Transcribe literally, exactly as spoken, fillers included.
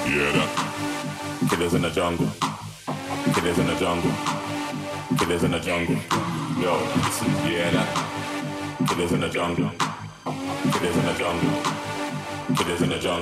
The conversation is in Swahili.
Yeah, that. Killers in the jungle. Killers in the jungle. Killers in the jungle. Yo, listen, yeah, that. Killers in the jungle. Killers in the jungle. Killers in the jungle.